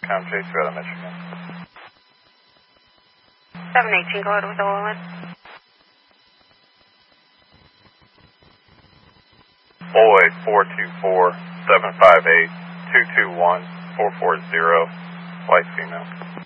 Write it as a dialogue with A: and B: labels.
A: Tom Chase, go to Michigan.
B: 718, go ahead with the Orland.
A: 08424-758-221-440, white female.